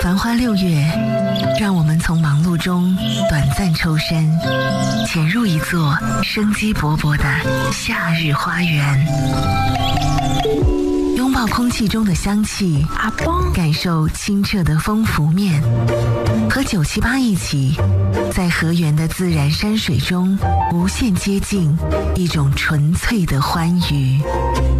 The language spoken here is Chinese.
繁花6月，让我们从忙碌中短暂抽身，潜入一座生机勃勃的夏日花园，拥抱空气中的香气，感受清澈的风拂面，和978一起，在河源的自然山水中无限接近一种纯粹的欢愉。